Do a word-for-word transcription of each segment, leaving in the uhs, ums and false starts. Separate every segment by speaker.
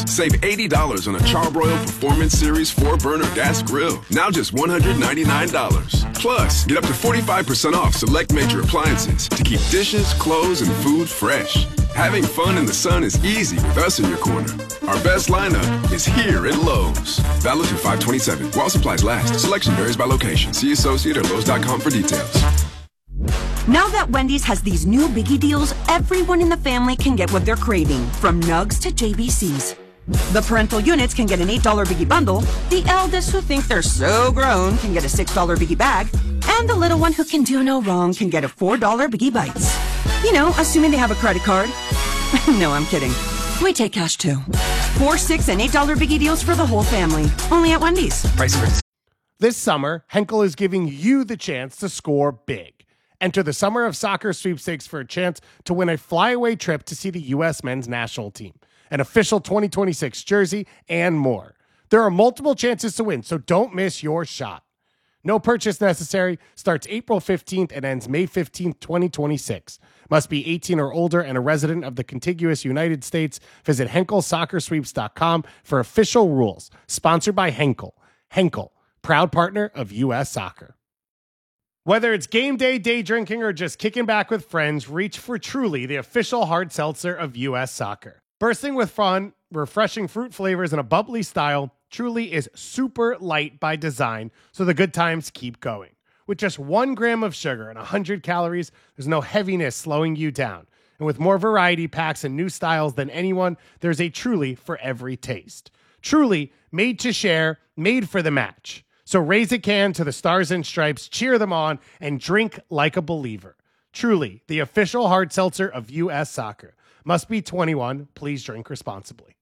Speaker 1: Save eighty dollars on a Charbroil Performance Series four burner gas grill. Now just one hundred ninety-nine dollars. Plus, get up to forty-five percent off select major appliances to keep dishes, clothes, and food fresh. Having fun in the sun is easy with us in your corner. Our best lineup is here at Lowe's. Valid through five twenty-seven. While supplies last. Selection varies by location. See associate or Lowe's dot com for details.
Speaker 2: Now that Wendy's has these new biggie deals, everyone in the family can get what they're craving, from nugs to J B Cs. The parental units can get an eight dollar biggie bundle, the eldest who think they're so grown can get a six dollar biggie bag, and the little one who can do no wrong can get a four dollar biggie bites. You know, assuming they have a credit card. No, I'm kidding. We take cash too. Four, six, and eight dollar biggie deals for the whole family. Only at Wendy's. Price.
Speaker 3: This summer, Henkel is giving you the chance to score big. Enter the Summer of Soccer sweepstakes for a chance to win a flyaway trip to see the U S men's national team, an official twenty twenty-six jersey, and more. There are multiple chances to win, so don't miss your shot. No purchase necessary. Starts April fifteenth and ends May fifteenth, twenty twenty-six. Must be eighteen or older and a resident of the contiguous United States. Visit Henkel Soccer Sweeps dot com for official rules. Sponsored by Henkel. Henkel, proud partner of U S Soccer. Whether it's game day, day drinking, or just kicking back with friends, reach for Truly, the official hard seltzer of U S Soccer. Bursting with fun, refreshing fruit flavors, and a bubbly style, Truly is super light by design, so the good times keep going. With just one gram of sugar and one hundred calories, there's no heaviness slowing you down. And with more variety packs and new styles than anyone, there's a Truly for every taste. Truly, made to share, made for the match. So raise a can to the Stars and Stripes, cheer them on, and drink like a believer. Truly, the official hard seltzer of U S Soccer. Must be twenty-one. Please drink responsibly.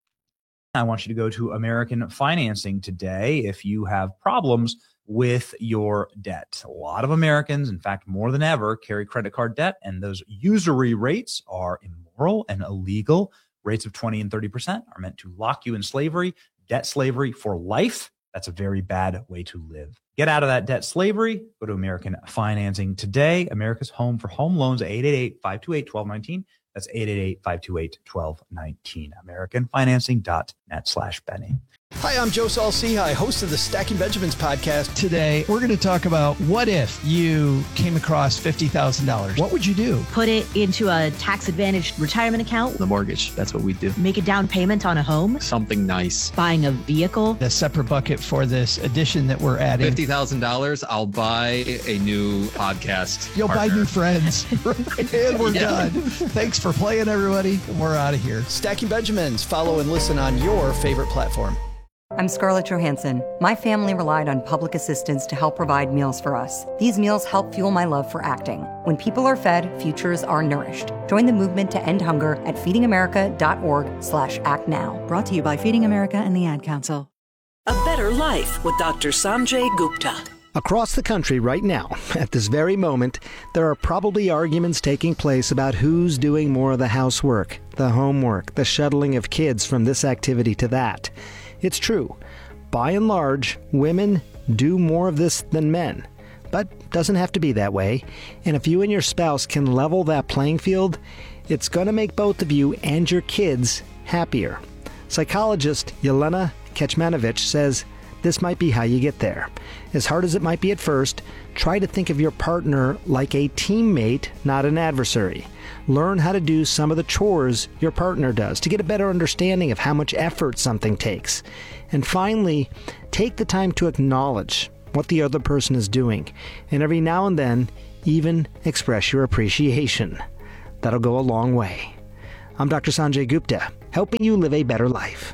Speaker 4: I want you to go to American Financing today if you have problems with your debt. A lot of Americans, in fact, more than ever, carry credit card debt, and those usury rates are immoral and illegal. Rates of twenty and thirty percent are meant to lock you in slavery, debt slavery for life. That's a very bad way to live. Get out of that debt slavery. Go to American Financing today. America's home for home loans, eight eight eight, five two eight, one two one nine. That's eight eight eight, five two eight, one two one nine. American Financing dot net slash Benny.
Speaker 5: Hi, I'm Joe Saul-Sehy, host of the Stacking Benjamins podcast.
Speaker 6: Today, we're going to talk about what if you came across fifty thousand dollars? What would you do?
Speaker 7: Put it into a tax-advantaged retirement account.
Speaker 8: The mortgage, that's what we do.
Speaker 7: Make a down payment on a home.
Speaker 8: Something nice.
Speaker 7: Buying a vehicle.
Speaker 6: A separate bucket for this addition that we're adding.
Speaker 8: fifty thousand dollars, I'll buy a new podcast
Speaker 6: You'll
Speaker 8: partner.
Speaker 6: buy new friends. And we're yeah. done. Thanks for playing, everybody. We're out of here.
Speaker 5: Stacking Benjamins. Follow and listen on your favorite platform.
Speaker 9: I'm Scarlett Johansson. My family relied on public assistance to help provide meals for us. These meals help fuel my love for acting. When people are fed, futures are nourished. Join the movement to end hunger at feedingamerica.org slash act now.
Speaker 10: Brought to you by Feeding America and the Ad Council.
Speaker 11: A better life with Doctor Sanjay Gupta.
Speaker 12: Across the country right now, at this very moment, there are probably arguments taking place about who's doing more of the housework, the homework, the shuttling of kids from this activity to that. It's true. By and large, women do more of this than men. But doesn't have to be that way. And if you and your spouse can level that playing field, it's going to make both of you and your kids happier. Psychologist Yelena Kecmanovic says this might be how you get there. As hard as it might be at first, try to think of your partner like a teammate, not an adversary. Learn how to do some of the chores your partner does to get a better understanding of how much effort something takes. And finally, take the time to acknowledge what the other person is doing, and every now and then, even express your appreciation. That'll go a long way. I'm Doctor Sanjay Gupta, helping you live a better life.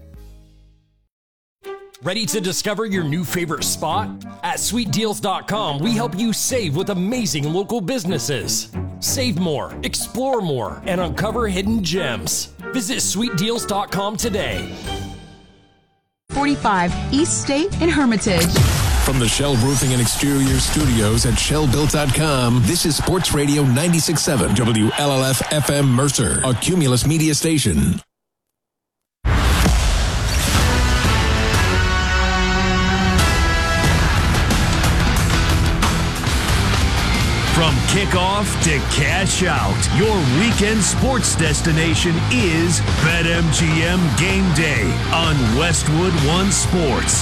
Speaker 13: Ready to discover your new favorite spot? At sweet deals dot com, we help you save with amazing local businesses. Save more, explore more, and uncover hidden gems. Visit sweet deals dot com today.
Speaker 14: forty-five East State in Hermitage.
Speaker 15: From the Shell Roofing and Exterior Studios at shell built dot com, this is Sports Radio ninety-six point seven W L L F F M Mercer, a Cumulus media station.
Speaker 16: From kickoff to cash out, your weekend sports destination is BetMGM Game Day on Westwood One Sports.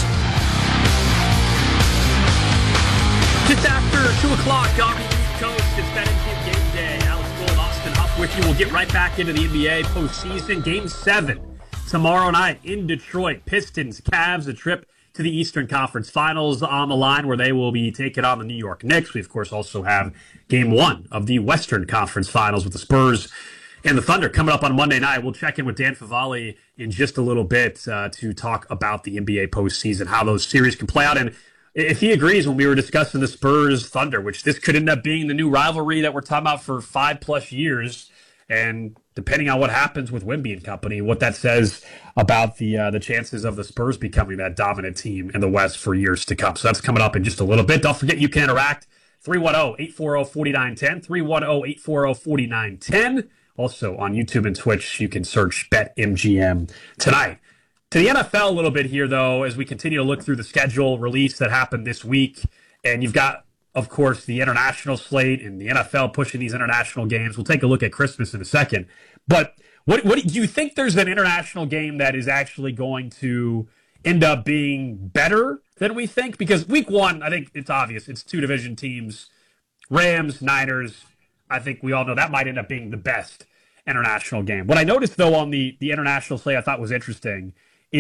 Speaker 17: Just after two o'clock on the East Coast, it's BetMGM Game Day. Alex Gold, Austin Huff with you. We'll get right back into the N B A postseason. Game seven tomorrow night in Detroit. Pistons, Cavs, a trip to the Eastern Conference Finals on the line where they will be taking on the New York Knicks. We, of course, also have game one of the Western Conference Finals with the Spurs and the Thunder coming up on Monday night. We'll check in with Dan Favale in just a little bit uh, to talk about the N B A postseason, how those series can play out. And if he agrees, when we were discussing the Spurs Thunder, which this could end up being the new rivalry that we're talking about for five plus years, and depending on what happens with Wemby and company, what that says about the uh, the chances of the Spurs becoming that dominant team in the West for years to come. So that's coming up in just a little bit. Don't forget you can interact. three one zero, eight four zero, four nine one zero, three one zero, eight four zero, four nine one zero. Also on YouTube and Twitch, you can search BetMGM tonight. To the N F L a little bit here, though, as we continue to look through the schedule release that happened this week. And you've got, of course, the international slate and the N F L pushing these international games. We'll take a look at Christmas in a second. But what, what do you think there's an international game that is actually going to end up being better than we think? Because week one, I think it's obvious. It's two division teams, Rams, Niners. I think we all know that might end up being the best international game. What I noticed, though, on the, the international slate I thought was interesting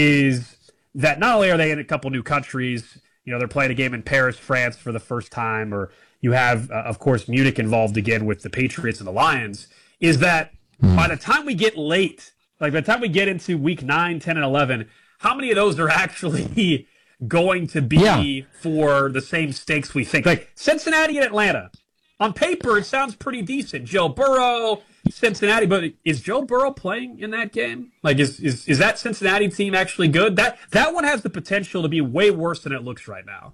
Speaker 17: is that not only are they in a couple new countries, you know, they're playing a game in Paris, France for the first time, or you have, uh, of course, Munich involved again with the Patriots and the Lions, is that by the time we get late, like by the time we get into week nine, ten, and eleven, how many of those are actually going to be yeah. for the same stakes we think? Like Cincinnati and Atlanta. On paper, it sounds pretty decent. Joe Burrow, Cincinnati, but is Joe Burrow playing in that game? Like, is is, is that Cincinnati team actually good? That that one has the potential to be way worse than it looks right now.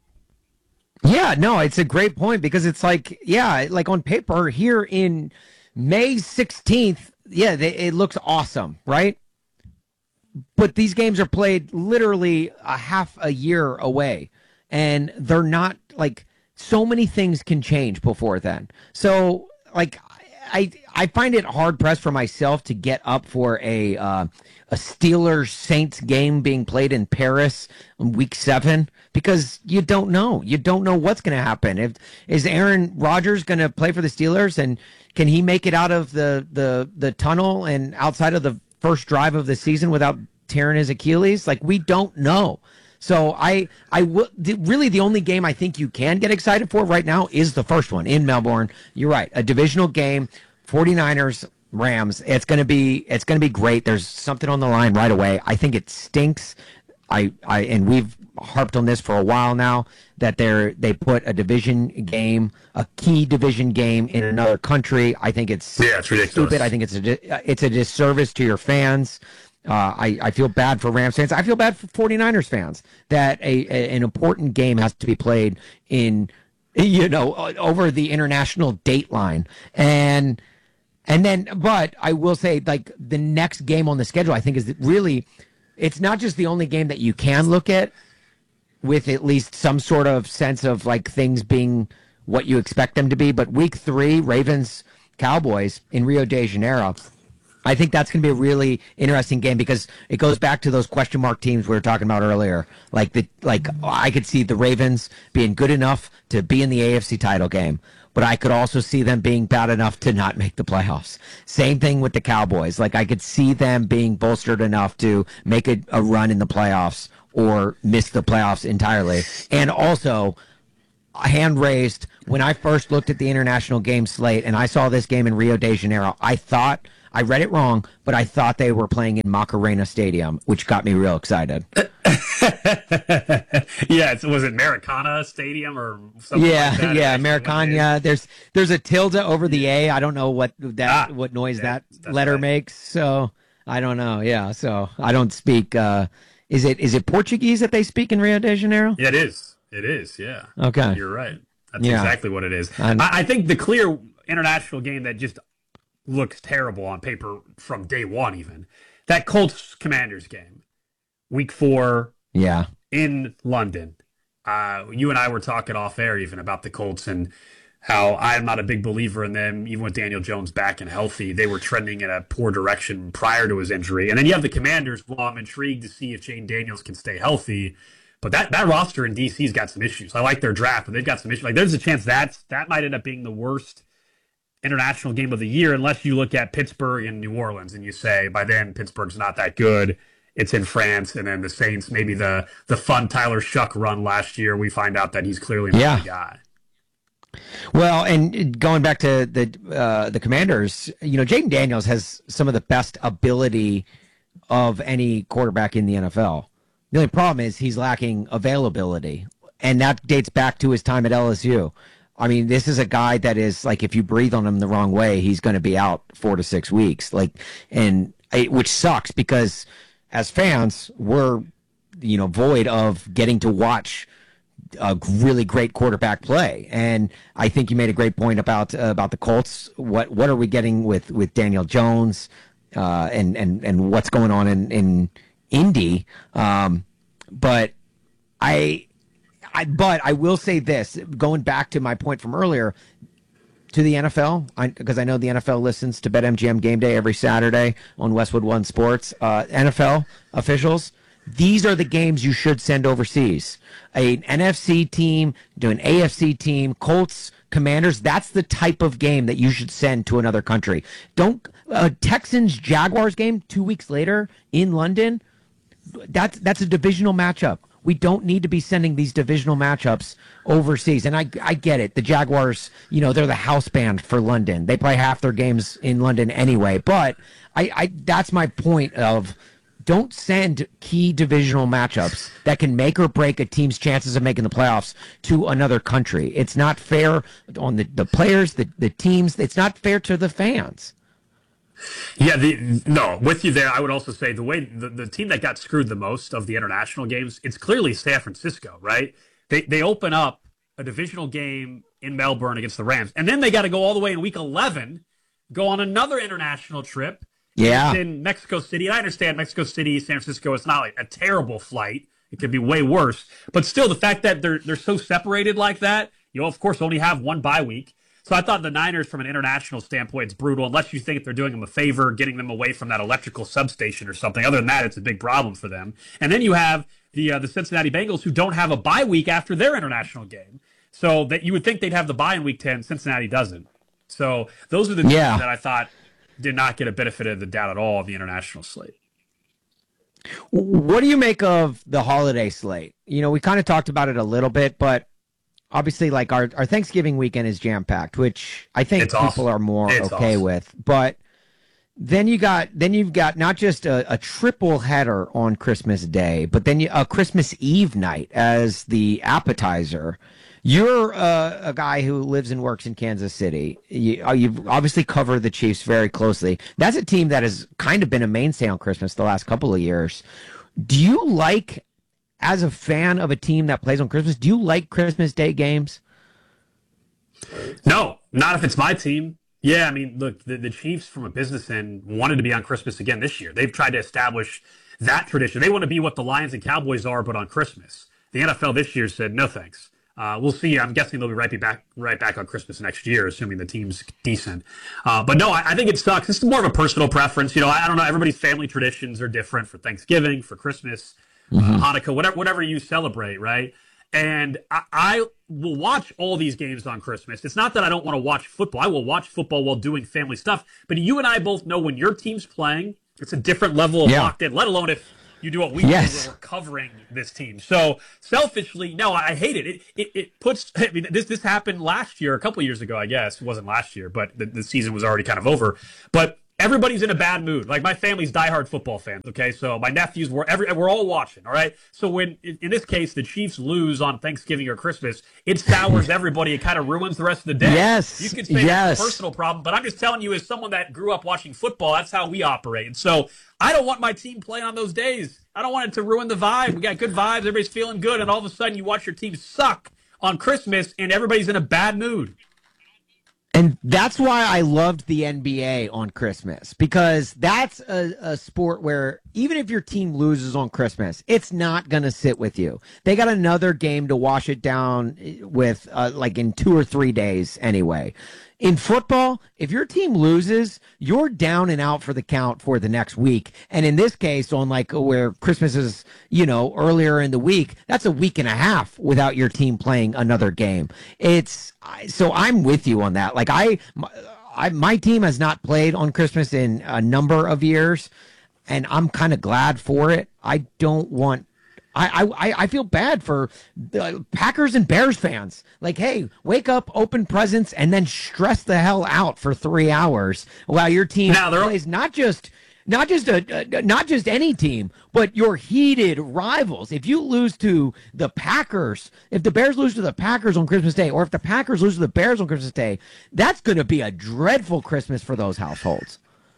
Speaker 18: Yeah, no, it's a great point because it's like, yeah, like on paper here in May sixteenth, yeah, they, it looks awesome, right? But these games are played literally a half a year away, and they're not like so many things can change before then. So, like, I I find it hard pressed for myself to get up for a uh, a Steelers Saints game being played in Paris in week seven because you don't know. You don't know what's going to happen. If is Aaron Rodgers going to play for the Steelers, and can he make it out of the, the the tunnel and outside of the first drive of the season without tearing his Achilles? Like, we don't know. So I, I w- the, really the only game I think you can get excited for right now is the first one in Melbourne. You're right, a divisional game, 49ers, Rams. It's gonna be, it's gonna be great. There's something on the line right away. I think it stinks. I, I, and we've harped on this for a while now that they're they put a division game, a key division game in another country. I think it's,
Speaker 17: yeah, it's ridiculous.
Speaker 18: Stupid. I think it's a, it's a disservice to your fans. Uh, I, I feel bad for Rams fans. I feel bad for 49ers fans that a, a an important game has to be played in, you know, over the international date line. And and then, but I will say, like, the next game on the schedule, I think, is really, it's not just the only game that you can look at with at least some sort of sense of, like, things being what you expect them to be. But week three, Ravens, Cowboys in Rio de Janeiro, I think that's going to be a really interesting game because it goes back to those question mark teams we were talking about earlier. Like the like, I could see the Ravens being good enough to be in the A F C title game, but I could also see them being bad enough to not make the playoffs. Same thing with the Cowboys. Like, I could see them being bolstered enough to make a, a run in the playoffs or miss the playoffs entirely. And also, hand raised, when I first looked at the international game slate and I saw this game in Rio de Janeiro, I thought, I read it wrong, but I thought they were playing in Macarena Stadium, which got me real excited.
Speaker 17: Yeah, it's, was it Maracana Stadium or something
Speaker 18: yeah,
Speaker 17: like that?
Speaker 18: Yeah, Maracana. There's there's a tilde over the A. I don't know what that ah, what noise yeah, that letter right. makes. So I don't know. Yeah, so I don't speak. Uh, is it is it Portuguese that they speak in Rio de Janeiro?
Speaker 17: Yeah, it is. It is. Yeah.
Speaker 18: Okay.
Speaker 17: You're right. That's
Speaker 18: yeah.
Speaker 17: exactly what it is. I, I think the clear international game that just looks terrible on paper from day one, even that Colts Commanders game, week four,
Speaker 18: yeah,
Speaker 17: in London. Uh, you and I were talking off air even about the Colts and how I'm not a big believer in them, even with Daniel Jones back and healthy. They were trending in a poor direction prior to his injury. And then you have the Commanders. Well, I'm intrigued to see if Jane Daniels can stay healthy. But that, that roster in D C's got some issues. I like their draft, but they've got some issues. Like, there's a chance that's, that might end up being the worst international game of the year, unless you look at Pittsburgh and New Orleans and you say, by then, Pittsburgh's not that good. It's in France. And then the Saints, maybe the the fun Tyler Shuck run last year, we find out that he's clearly not
Speaker 18: yeah.
Speaker 17: the guy.
Speaker 18: Well, and going back to the uh, the Commanders, you know, Jaden Daniels has some of the best ability of any quarterback in the N F L. The only problem is he's lacking availability, and that dates back to his time at L S U. I mean, this is a guy that is like, if you breathe on him the wrong way, he's going to be out four to six weeks. Like, and it, which sucks because as fans, we're, you know, void of getting to watch a really great quarterback play. And I think you made a great point about uh, about the Colts. What what are we getting with with Daniel Jones, uh, and and and what's going on in in Indy? Um, but I. I, but I will say this, going back to my point from earlier, to the N F L, because I, I know the N F L listens to BetMGM Game Day every Saturday on Westwood One Sports. Uh, N F L officials, these are the games you should send overseas. An N F C team to an A F C team, Colts, Commanders, that's the type of game that you should send to another country. Don't uh, Texans-Jaguars game two weeks later in London, that's that's a divisional matchup. We don't need to be sending these divisional matchups overseas. And I I get it. The Jaguars, you know, they're the house band for London. They play half their games in London anyway. But I, I that's my point of don't send key divisional matchups that can make or break a team's chances of making the playoffs to another country. It's not fair on the, the players, the, the teams. It's not fair to the fans.
Speaker 17: Yeah, the, no, with you there, I would also say the way the, the team that got screwed the most of the international games, it's clearly San Francisco, right? They they open up a divisional game in Melbourne against the Rams, and then they got to go all the way in week eleven, go on another international trip.
Speaker 18: Yeah.
Speaker 17: It's in Mexico City. And I understand Mexico City, San Francisco, it's not like a terrible flight. It could be way worse. But still, the fact that they're they're so separated like that, you of course only have one bye week. So I thought the Niners, from an international standpoint, it's brutal, unless you think they're doing them a favor, getting them away from that electrical substation or something. Other than that, it's a big problem for them. And then you have the uh, the Cincinnati Bengals, who don't have a bye week after their international game. So that you would think they'd have the bye in week ten. Cincinnati doesn't. So those are the teams
Speaker 18: yeah.
Speaker 17: that I thought did not get a benefit of the doubt at all of the international slate.
Speaker 18: What do you make of the holiday slate? You know, we kind of talked about it a little bit, but obviously, like our, our Thanksgiving weekend is jam-packed, which I think
Speaker 17: it's
Speaker 18: people
Speaker 17: awesome.
Speaker 18: are more
Speaker 17: it's
Speaker 18: okay
Speaker 17: awesome.
Speaker 18: with. But then you got then you've got not just a, a triple header on Christmas Day, but then you, a Christmas Eve night as the appetizer. You're uh, a guy who lives and works in Kansas City. You, uh, you've obviously covered the Chiefs very closely. That's a team that has kind of been a mainstay on Christmas the last couple of years. Do you like, as a fan of a team that plays on Christmas, do you like Christmas Day games?
Speaker 17: No, not if it's my team. Yeah, I mean, look, the, the Chiefs, from a business end, wanted to be on Christmas again this year. They've tried to establish that tradition. They want to be what the Lions and Cowboys are, but on Christmas. The N F L this year said, no thanks. Uh, we'll see. I'm guessing they'll be right back right back on Christmas next year, assuming the team's decent. Uh, but no, I, I think it sucks. It's more of a personal preference. You know, I, I don't know. Everybody's family traditions are different for Thanksgiving, for Christmas, mm-hmm. uh, Hanukkah, whatever, whatever you celebrate, right? And I, I will watch all these games on Christmas. It's not that I don't want to watch football. I will watch football while doing family stuff. But you and I both know when your team's playing, it's a different level of yeah. locked in, let alone if you do what we yes. do when we're covering this team. So selfishly, no, I hate it. It it, it puts, I mean, this this happened last year, a couple of years ago, I guess. It wasn't last year, but the, the season was already kind of over. But everybody's in a bad mood. Like, my family's diehard football fans, okay? So my nephews, were every, we're all watching, all right? So when, in this case, the Chiefs lose on Thanksgiving or Christmas, it sours everybody. It kind of ruins the rest of the day.
Speaker 18: Yes,
Speaker 17: you could say
Speaker 18: yes.
Speaker 17: it's a personal problem, but I'm just telling you, as someone that grew up watching football, that's how we operate. And so I don't want my team playing on those days. I don't want it to ruin the vibe. We got good vibes. Everybody's feeling good. And all of a sudden, you watch your team suck on Christmas, and everybody's in a bad mood.
Speaker 18: And that's why I loved the N B A on Christmas, because that's a, a sport where even if your team loses on Christmas, it's not going to sit with you. They got another game to wash it down with, uh, like in two or three days anyway. In football, if your team loses, you're down and out for the count for the next week. And in this case, on like where Christmas is, you know, earlier in the week, that's a week and a half without your team playing another game. It's so I'm with you on that. Like I, I my team has not played on Christmas in a number of years, and I'm kind of glad for it. I don't want. I, I I feel bad for the Packers and Bears fans. Like, hey, wake up, open presents, and then stress the hell out for three hours while your team plays not just not just a, a not just any team, but your heated rivals. If you lose to the Packers, if the Bears lose to the Packers on Christmas Day, or if the Packers lose to the Bears on Christmas Day, that's going to be a dreadful Christmas for those households.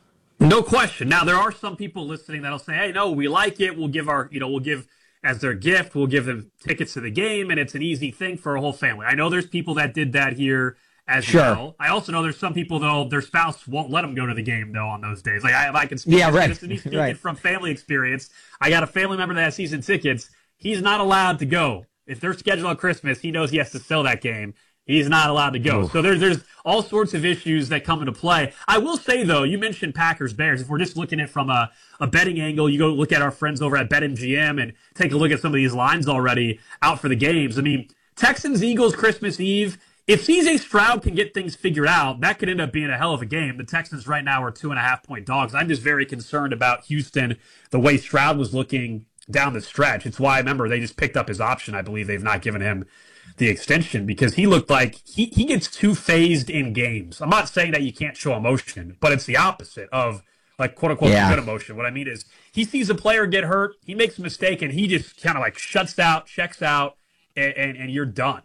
Speaker 17: No question. Now, there are some people listening that'll say, "Hey, no, we like it. We'll give our, you know, we'll give." As their gift, we'll give them tickets to the game, and it's an easy thing for a whole family. I know there's people that did that here as
Speaker 18: sure.
Speaker 17: well. I also know there's some people, though, their spouse won't let them go to the game, though, on those days. Like, I, if I can speak,
Speaker 18: yeah, right.
Speaker 17: to me speaking
Speaker 18: right.
Speaker 17: from family experience, I got a family member that has season tickets. He's not allowed to go. If they're scheduled on Christmas, he knows he has to sell that game. He's not allowed to go. Ooh. So there's there's all sorts of issues that come into play. I will say, though, you mentioned Packers Bears. If we're just looking at it from a, a betting angle, you go look at our friends over at BetMGM and take a look at some of these lines already out for the games. I mean, Texans Eagles Christmas Eve. If C J Stroud can get things figured out, that could end up being a hell of a game. The Texans right now are two and a half point dogs. I'm just very concerned about Houston, the way Stroud was looking down the stretch. It's why I remember they just picked up his option. I believe they've not given him the extension because he looked like he, he gets too phased in games. I'm not saying that you can't show emotion, but it's the opposite of like quote unquote yeah. good emotion. What I mean is he sees a player get hurt, he makes a mistake, and he just kind of like shuts out, checks out, and, and, and you're done.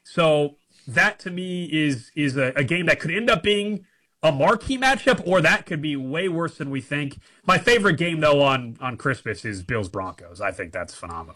Speaker 17: So that to me is is a, a game that could end up being a marquee matchup, or that could be way worse than we think. My favorite game though on, on Christmas is Bills Broncos. I think that's phenomenal.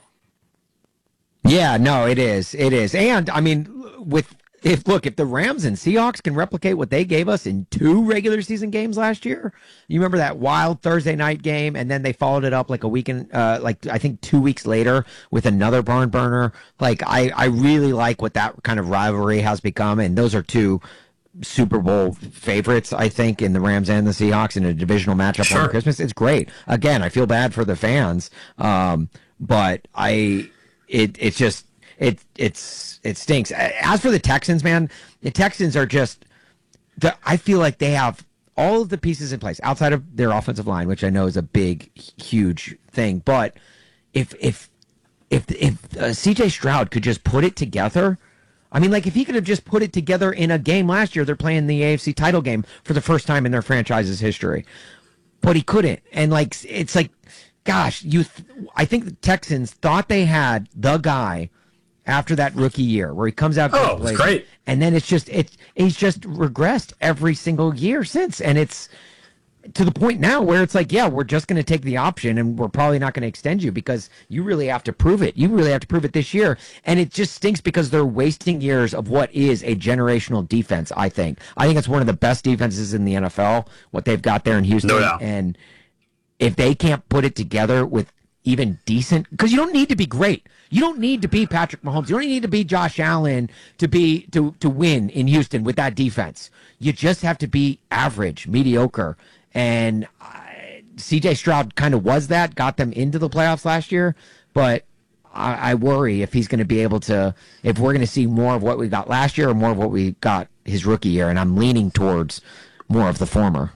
Speaker 18: Yeah, no, it is. It is. And I mean, with if look, if the Rams and Seahawks can replicate what they gave us in two regular season games last year, you remember that wild Thursday night game, and then they followed it up like a weekend, uh, like I think two weeks later with another barn burner. Like I, I really like what that kind of rivalry has become, and those are two Super Bowl favorites, I think, in the Rams and the Seahawks in a divisional matchup sure. on Christmas. It's great. Again, I feel bad for the fans, um, but I. It it's just it it's it stinks. As for the Texans, man, the Texans are just the, I feel like they have all of the pieces in place outside of their offensive line, which I know is a big, huge thing. But if if if if uh, C J Stroud could just put it together, I mean, like if he could have just put it together in a game last year, they're playing the A F C title game for the first time in their franchise's history, but he couldn't, and like it's like. Gosh, you! Th- I think the Texans thought they had the guy after that rookie year where he comes out.
Speaker 17: Oh, it's great!
Speaker 18: And then it's just it's he's just regressed every single year since, and it's to the point now where it's like, yeah, we're just going to take the option, and we're probably not going to extend you because you really have to prove it. You really have to prove it this year, and it just stinks because they're wasting years of what is a generational defense. I think. I think it's one of the best defenses in the N F L. What they've got there in Houston,
Speaker 17: no doubt.
Speaker 18: And if they can't put it together with even decent, because you don't need to be great. You don't need to be Patrick Mahomes. You don't need to be Josh Allen to be to to win in Houston with that defense. You just have to be average, mediocre. And uh, C J Stroud kind of was that, got them into the playoffs last year. But I, I worry if he's going to be able to, if we're going to see more of what we got last year or more of what we got his rookie year. And I'm leaning towards more of the former.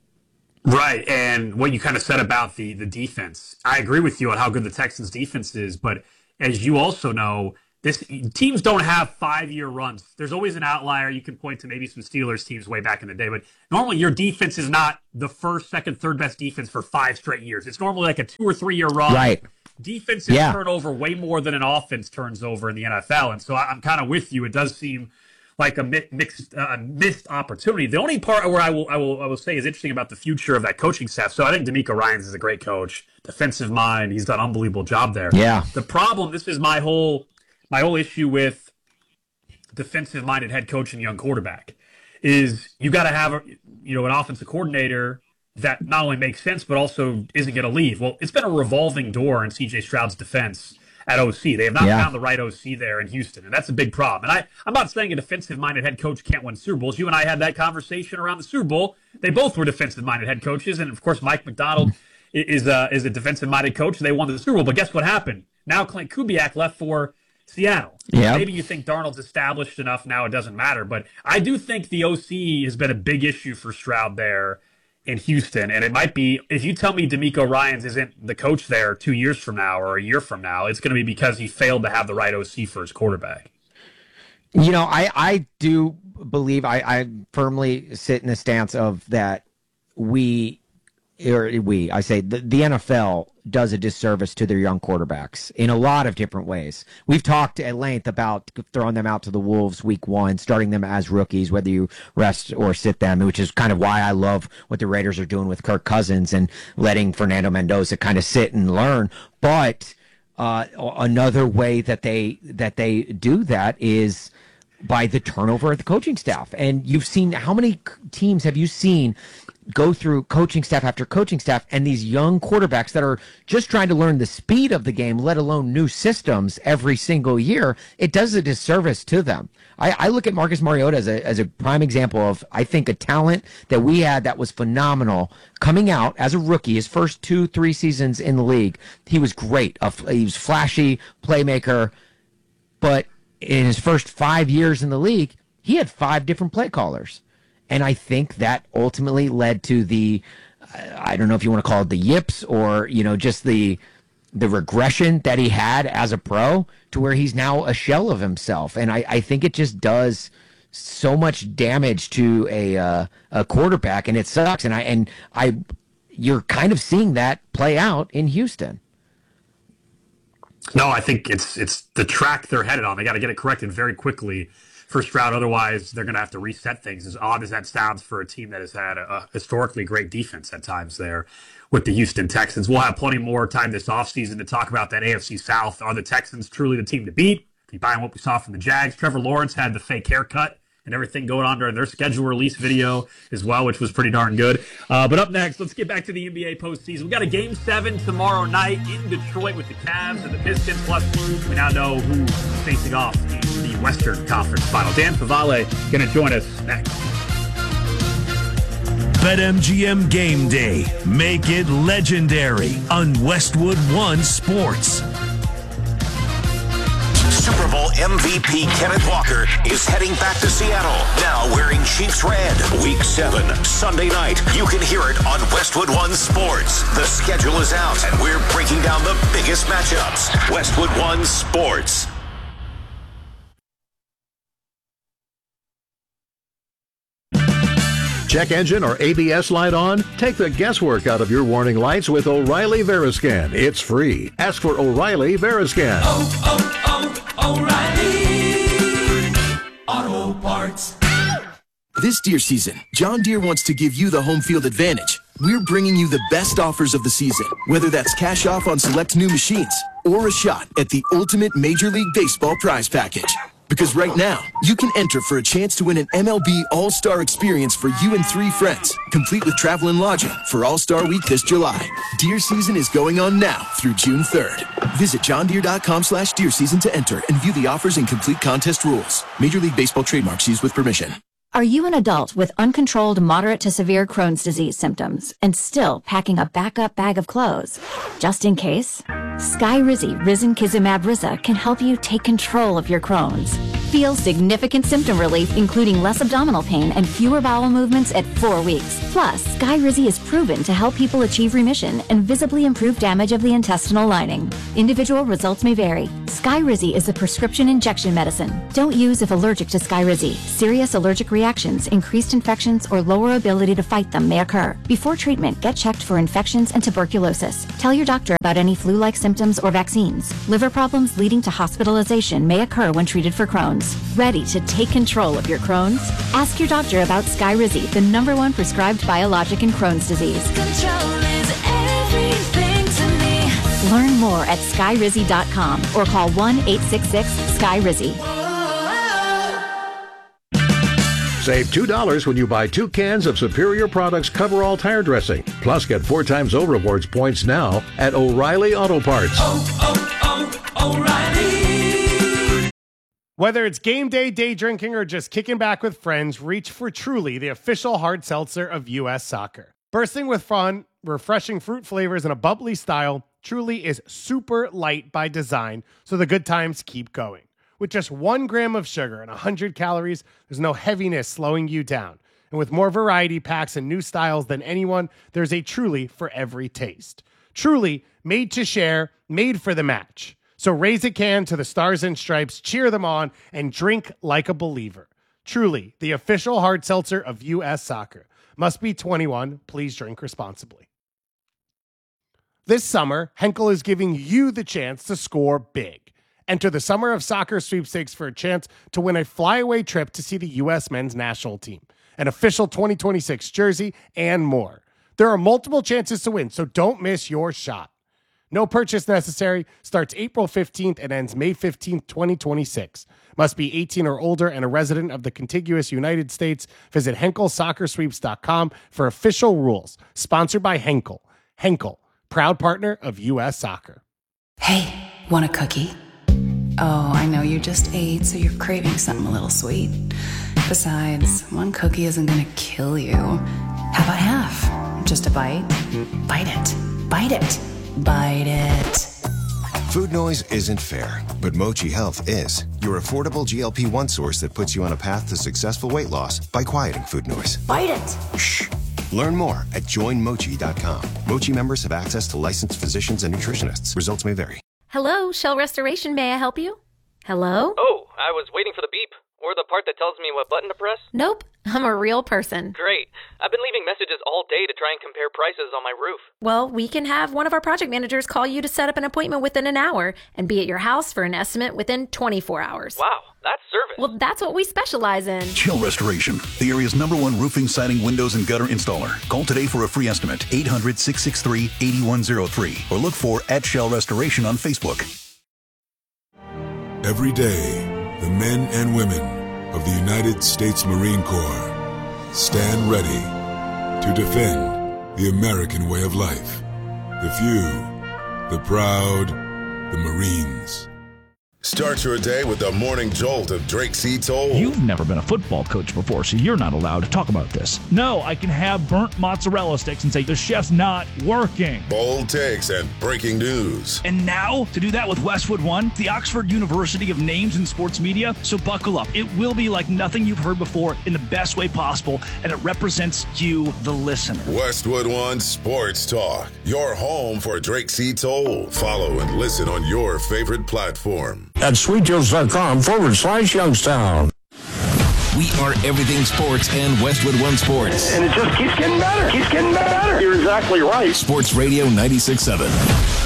Speaker 17: Right, and what you kind of said about the the defense, I agree with you on how good the Texans' defense is, but as you also know, this teams don't have five-year runs. There's always an outlier. You can point to maybe some Steelers teams way back in the day, but normally your defense is not the first, second, third best defense for five straight years. It's normally like a two- or three-year run.
Speaker 18: Right.
Speaker 17: Defenses
Speaker 18: yeah.
Speaker 17: turn over way more than an offense turns over in the N F L, and so I'm kind of with you. It does seem like a mixed, uh, missed opportunity. The only part where I will, I will, I will say is interesting about the future of that coaching staff. So I think DeMeco Ryans is a great coach, defensive mind. He's done an unbelievable job there.
Speaker 18: Yeah.
Speaker 17: The problem, this is my whole, my whole issue with defensive-minded head coach and young quarterback, is you got to have a, you know, an offensive coordinator that not only makes sense but also isn't going to leave. Well, it's been a revolving door in C J Stroud's defense at O C. They have not yeah. found the right O C there in Houston, and that's a big problem. And I, I'm not saying a defensive-minded head coach can't win Super Bowls. You and I had that conversation around the Super Bowl. They both were defensive-minded head coaches, and, of course, Mike Macdonald is a, is a defensive-minded coach, and they won the Super Bowl. But guess what happened? Now Clint Kubiak left for Seattle.
Speaker 18: Yeah.
Speaker 17: Maybe you think Darnold's established enough now it doesn't matter, but I do think the O C has been a big issue for Stroud there in Houston, and it might be, if you tell me DeMeco Ryans isn't the coach there two years from now or a year from now, it's going to be because he failed to have the right O C for his quarterback.
Speaker 18: You know, I, I do believe, I, I firmly sit in the stance of that we, or we, I say the, the N F L does a disservice to their young quarterbacks in a lot of different ways. We've talked at length about throwing them out to the Wolves week one, starting them as rookies, whether you rest or sit them, which is kind of why I love what the Raiders are doing with Kirk Cousins and letting Fernando Mendoza kind of sit and learn. But uh, another way that they that they do that is by the turnover of the coaching staff. And you've seen, how many teams have you seen go through coaching staff after coaching staff, and these young quarterbacks that are just trying to learn the speed of the game, let alone new systems every single year? It does a disservice to them. I, I look at Marcus Mariota as a, as a prime example of, I think, a talent that we had that was phenomenal coming out as a rookie. His first two, three seasons in the league, he was great. He was flashy, playmaker, but in his first five years in the league, he had five different play callers. And I think that ultimately led to the, I don't know if you want to call it the yips or, you know, just the the regression that he had as a pro to where he's now a shell of himself. And I, I think it just does so much damage to a uh, a quarterback, and it sucks. And I and I, you're kind of seeing that play out in Houston.
Speaker 17: No, I think it's it's the track they're headed on. They got to get it corrected very quickly for Stroud. Otherwise, they're going to have to reset things, as odd as that sounds for a team that has had a, a historically great defense at times there with the Houston Texans. We'll have plenty more time this offseason to talk about that A F C South. Are the Texans truly the team to beat? If you buy what we saw from the Jags, Trevor Lawrence had the fake haircut and everything going on during their schedule release video as well, which was pretty darn good. Uh, but up next, let's get back to the N B A postseason. We've got a game seven tomorrow night in Detroit with the Cavs and the Pistons. Plus, we now know who's facing off in the Western Conference Final. Dan Favale going to join us next.
Speaker 16: BetMGM Game Day. Make it legendary on Westwood One Sports.
Speaker 19: Super Bowl M V P Kenneth Walker is heading back to Seattle, now wearing Chiefs red. Week seven, Sunday night. You can hear it on Westwood One Sports. The schedule is out, and we're breaking down the biggest matchups. Westwood One Sports.
Speaker 20: Check engine or A B S light on? Take the guesswork out of your warning lights with O'Reilly Veriscan. It's free. Ask for O'Reilly Veriscan.
Speaker 21: Oh, oh, oh, O'Reilly Auto Parts.
Speaker 22: This deer season, John Deere wants to give you the home field advantage. We're bringing you the best offers of the season, whether that's cash off on select new machines or a shot at the ultimate Major League Baseball prize package. Because right now, you can enter for a chance to win an M L B All-Star experience for you and three friends, complete with travel and lodging for All-Star Week this July. Deer season is going on now through June third. Visit johndeere.com slash deer season to enter and view the offers and complete contest rules. Major League Baseball trademarks used with permission.
Speaker 23: Are you an adult with uncontrolled moderate to severe Crohn's disease symptoms and still packing a backup bag of clothes? Just in case? Skyrizi Risankizumab Riza can help you take control of your Crohn's. Feel significant symptom relief, including less abdominal pain and fewer bowel movements at four weeks. Plus, Skyrizi is proven to help people achieve remission and visibly improve damage of the intestinal lining. Individual results may vary. Skyrizi is a prescription injection medicine. Don't use if allergic to Skyrizi. Serious allergic reactions, increased infections, or lower ability to fight them may occur. Before treatment, get checked for infections and tuberculosis. Tell your doctor about any flu-like symptoms or vaccines. Liver problems leading to hospitalization may occur when treated for Crohn's. Ready to take control of your Crohn's? Ask your doctor about Skyrizi, the number one prescribed biologic in Crohn's disease.
Speaker 21: Control is everything to me.
Speaker 23: Learn more at skyrizi dot com or call one eight six six, S K Y R I Z I.
Speaker 20: Save two dollars when you buy two cans of Superior Products Coverall tire dressing. Plus, get four times O Rewards points now at O'Reilly Auto Parts.
Speaker 1: Oh, oh, oh, O'Reilly.
Speaker 2: Whether it's game day, day drinking, or just kicking back with friends, reach for Truly, the official hard seltzer of U S Soccer. Bursting with fun, refreshing fruit flavors, and a bubbly style, Truly is super light by design, so the good times keep going. With just one gram of sugar and one hundred calories, there's no heaviness slowing you down. And with more variety packs and new styles than anyone, there's a Truly for every taste. Truly, made to share, made for the match. So raise a can to the Stars and Stripes, cheer them on, and drink like a believer. Truly, the official hard seltzer of U S Soccer. Must be twenty-one. Please drink responsibly. This summer, Henkel is giving you the chance to score big. Enter the Summer of Soccer sweepstakes for a chance to win a flyaway trip to see the U S men's national team, an official twenty twenty-six jersey, and more. There are multiple chances to win, so don't miss your shot. No purchase necessary. Starts April fifteenth and ends May fifteenth, twenty twenty-six. Must be eighteen or older and a resident of the contiguous United States. Visit Henkel Soccer Sweeps dot com for official rules. Sponsored by Henkel. Henkel, proud partner of U S Soccer.
Speaker 10: Hey, want a cookie? Oh, I know you just ate, so you're craving something a little sweet. Besides, one cookie isn't gonna kill you. How about half? Just a bite? Bite it. Bite it. Bite it.
Speaker 3: Food noise isn't fair, but Mochi Health is. Your affordable G L P one source that puts you on a path to successful weight loss by quieting food noise.
Speaker 10: Bite it.
Speaker 3: Shh. Learn more at join mochi dot com. Mochi members have access to licensed physicians and nutritionists. Results may vary.
Speaker 24: Hello, Shell Restoration. May I help you? Hello?
Speaker 25: Oh, I was waiting for the beep. Or the part that tells me what button to press?
Speaker 24: Nope, I'm a real person.
Speaker 25: Great. I've been leaving messages all day to try and compare prices on my roof.
Speaker 24: Well, we can have one of our project managers call you to set up an appointment within an hour and be at your house for an estimate within twenty-four hours.
Speaker 25: Wow, that's service.
Speaker 24: Well, that's what we specialize in.
Speaker 26: Shell Restoration, the area's number one roofing, siding, windows, and gutter installer. Call today for a free estimate, eight hundred, six six three, eight one zero three, or look for at Shell Restoration on Facebook.
Speaker 27: Every day, the men and women of the United States Marine Corps stand ready to defend the American way of life. The few, the proud, the Marines.
Speaker 28: Start your day with the morning jolt of Drake C. Toll.
Speaker 29: You've never been a football coach before, so you're not allowed to talk about this. No, I can have burnt mozzarella sticks and say the chef's not working.
Speaker 28: Bold takes and breaking news.
Speaker 29: And now, to do that with Westwood One, the Oxford University of names in sports media, so buckle up. It will be like nothing you've heard before in the best way possible, and it represents you, the listener.
Speaker 28: Westwood One Sports Talk, your home for Drake C. Toll. Follow and listen on your favorite platform.
Speaker 15: At sweetdeals.com forward slash Youngstown. We are everything sports and Westwood One Sports.
Speaker 30: And it just keeps getting better, keeps getting better. You're exactly right.
Speaker 15: Sports Radio ninety-six point seven.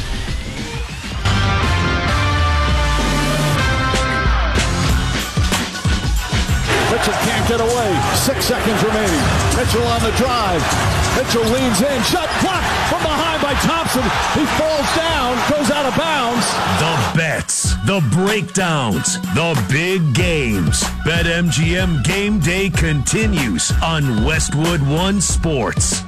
Speaker 31: Mitchell can't get away. Six seconds remaining. Mitchell on the drive. Mitchell leans in. Shot blocked from behind by Thompson. He falls down, goes out of bounds.
Speaker 16: The bets, the breakdowns, the big games. BetMGM Game Day continues on Westwood One Sports.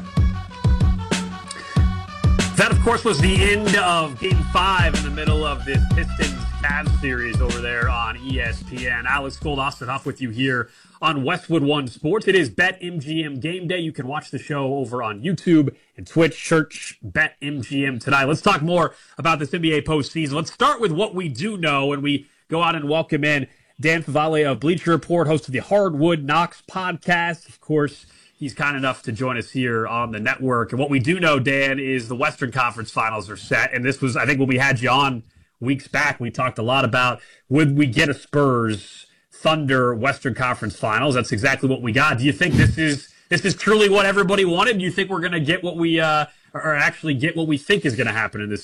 Speaker 17: That, of course, was the end of Game five in the middle of this Pistons-Cavs series over there on E S P N. Alex Gold, Austin Huff with you here on Westwood One Sports. It is BetMGM Game Day. You can watch the show over on YouTube and Twitch. Search BetMGM tonight. Let's talk more about this N B A postseason. Let's start with what we do know, and we go out and welcome in Dan Favale of Bleacher Report, host of the Hardwood Knocks podcast. Of course, he's kind enough to join us here on the network. And what we do know, Dan, is the Western Conference Finals are set. And this was, I think, when we had you on weeks back, we talked a lot about, would we get a Spurs Thunder Western Conference Finals? That's exactly what we got. Do you think this is this is truly what everybody wanted? Do you think we're going to get what we, uh, or actually get what we think is going to happen in this